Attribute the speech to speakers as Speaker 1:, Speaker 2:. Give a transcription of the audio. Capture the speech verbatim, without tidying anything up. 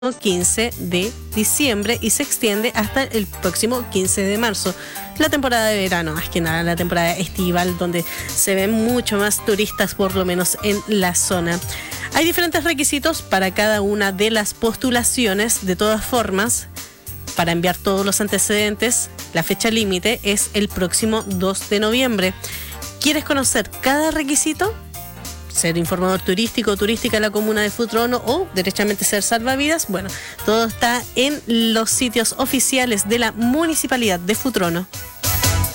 Speaker 1: quince de diciembre y se extiende hasta el próximo quince de marzo. La temporada de verano, más que nada la temporada estival, donde se ven mucho más turistas, por lo menos en la zona. Hay diferentes requisitos para cada una de las postulaciones. De todas formas, para enviar todos los antecedentes, la fecha límite es el próximo dos de noviembre. ¿Quieres conocer cada requisito? Ser informador turístico o turística de la comuna de Futrono o derechamente ser salvavidas. Bueno, todo está en los sitios oficiales de la Municipalidad de Futrono.